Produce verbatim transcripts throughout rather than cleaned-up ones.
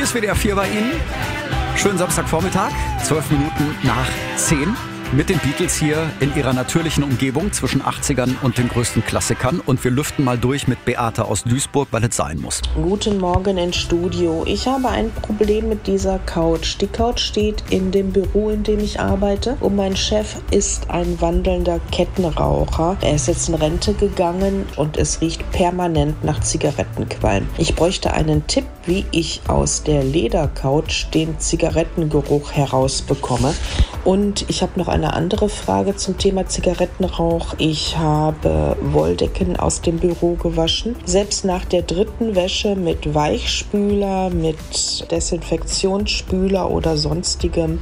ist W D R vier bei Ihnen. Schönen Samstagvormittag, zwölf Minuten nach zehn. Mit den Beatles hier in ihrer natürlichen Umgebung zwischen achtzigern und den größten Klassikern. Und wir lüften mal durch mit Beate aus Duisburg, weil es sein muss. Guten Morgen ins Studio. Ich habe ein Problem mit dieser Couch. Die Couch steht in dem Büro, in dem ich arbeite. Und mein Chef ist ein wandelnder Kettenraucher. Er ist jetzt in Rente gegangen und es riecht permanent nach Zigarettenqualm. Ich bräuchte einen Tipp, wie ich aus der Ledercouch den Zigarettengeruch herausbekomme. Und ich habe noch eine andere Frage zum Thema Zigarettenrauch. Ich habe Wolldecken aus dem Büro gewaschen. Selbst nach der dritten Wäsche mit Weichspüler, mit Desinfektionsspüler oder sonstigem.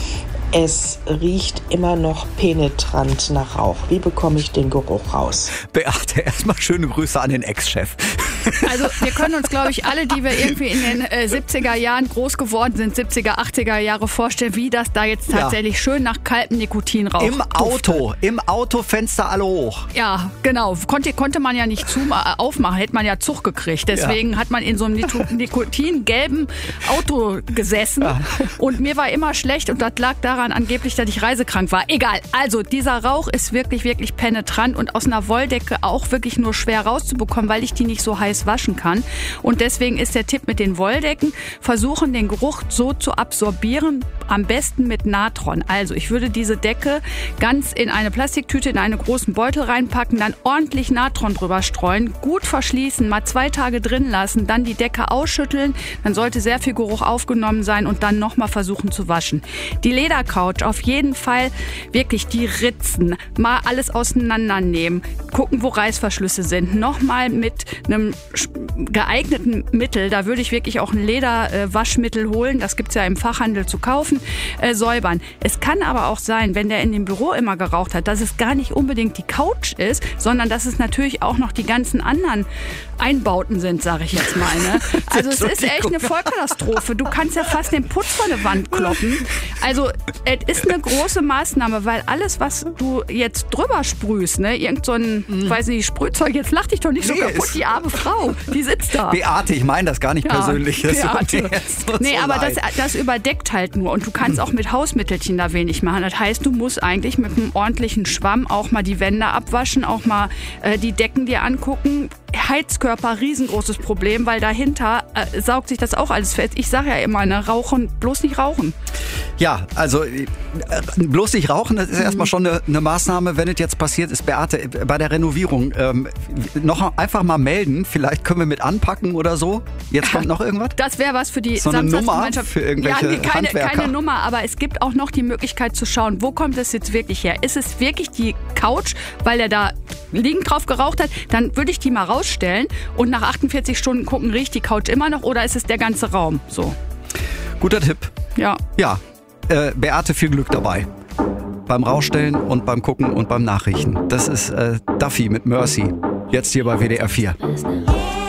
Es riecht immer noch penetrant nach Rauch. Wie bekomme ich den Geruch raus? Beate, erstmal schöne Grüße an den Ex-Chef. Also wir können uns, glaube ich, alle, die wir irgendwie in den äh, siebziger Jahren groß geworden sind, siebziger, achtziger Jahre vorstellen, wie das da jetzt tatsächlich ja. schön nach kaltem Nikotin raucht. Im Auto, im Autofenster alle hoch. Ja, genau. Konnte, konnte man ja nicht zu, aufmachen, hätte man ja Zug gekriegt. Deswegen ja. hat man in so einem nikotingelben Auto gesessen ja. und mir war immer schlecht und das lag daran, angeblich, dass ich reisekrank war. Egal. Also dieser Rauch ist wirklich, wirklich penetrant und aus einer Wolldecke auch wirklich nur schwer rauszubekommen, weil ich die nicht so heiß waschen kann. Und deswegen ist der Tipp mit den Wolldecken, versuchen den Geruch so zu absorbieren, am besten mit Natron. Also ich würde diese Decke ganz in eine Plastiktüte, in einen großen Beutel reinpacken, dann ordentlich Natron drüber streuen, gut verschließen, mal zwei Tage drin lassen, dann die Decke ausschütteln, dann sollte sehr viel Geruch aufgenommen sein und dann nochmal versuchen zu waschen. Die Ledercouch auf jeden Fall wirklich die Ritzen, mal alles auseinandernehmen, gucken, wo Reißverschlüsse sind, nochmal mit einem geeigneten Mittel, da würde ich wirklich auch ein Lederwaschmittel holen, das gibt's ja im Fachhandel zu kaufen, äh, säubern. Es kann aber auch sein, wenn der in dem Büro immer geraucht hat, dass es gar nicht unbedingt die Couch ist, sondern dass es natürlich auch noch die ganzen anderen Einbauten sind, sage ich jetzt mal. Ne? Also es ist echt eine Vollkatastrophe. Du kannst ja fast den Putz von der Wand kloppen. Also es ist eine große Maßnahme, weil alles, was du jetzt drüber sprühst, ne, irgend so ein, mhm. weiß nicht, Sprühzeug, jetzt lach dich doch nicht so nee, kaputt, die arme Frau, die sitzt da. Beate, ich meine das gar nicht ja, persönlich. Das Beate. Nee, so aber das, das überdeckt halt nur und du kannst auch mit Hausmittelchen da wenig machen. Das heißt, du musst eigentlich mit einem ordentlichen Schwamm auch mal die Wände abwaschen, auch mal äh, die Decken dir angucken. Heizkörper, riesengroßes Problem, weil dahinter äh, saugt sich das auch alles fest. Ich sage ja immer, ne, rauchen, bloß nicht rauchen. Ja, also äh, bloß nicht rauchen, das ist mhm. erstmal schon eine, eine Maßnahme, wenn es jetzt passiert ist. Beate, bei der Renovierung ähm, noch einfach mal melden, vielleicht können wir mit anpacken oder so. Jetzt kommt noch irgendwas? Das wäre was für die so eine Nummer für irgendwelche ja, keine, Handwerker. Keine Nummer, aber es gibt auch noch die Möglichkeit zu schauen, wo kommt es jetzt wirklich her? Ist es wirklich die Couch, weil er da liegend drauf geraucht hat? Dann würde ich die mal rausstellen und nach achtundvierzig Stunden gucken, riecht die Couch immer noch oder ist es der ganze Raum? So. Guter Tipp. Ja. Ja, äh, Beate, viel Glück dabei. Beim Rausstellen und beim Gucken und beim Nachriechen. Das ist äh, Duffy mit Mercy. Jetzt hier bei W D R vier.